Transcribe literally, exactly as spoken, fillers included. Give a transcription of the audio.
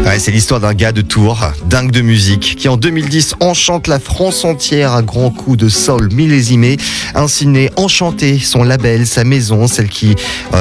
Ouais, c'est l'histoire d'un gars de Tours, dingue de musique, qui en deux mille dix enchante la France entière à grands coups de soul millésimé. Ainsi naît Enchanté, son label, sa maison, celle qui euh,